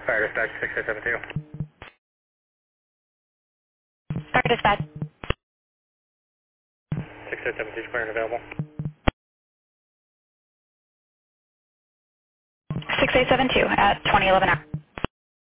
Fire dispatch 6872. Fire dispatch. 6872 is clear and available. 6872 at 2011 hour.